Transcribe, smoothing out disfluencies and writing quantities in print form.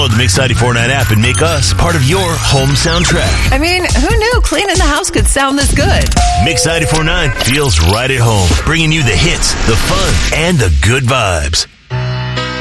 Download the Mix 94.9 app and make us part of your home soundtrack. I mean, who knew cleaning the house could sound this good? Mix 94.9 feels right at home, bringing you the hits, the fun, and the good vibes.